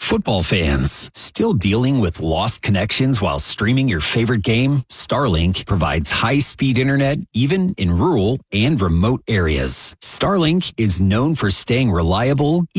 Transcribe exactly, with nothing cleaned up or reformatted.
Football fans, still dealing with lost connections while streaming your favorite game? Starlink provides high-speed internet even in rural and remote areas. Starlink is known for staying reliable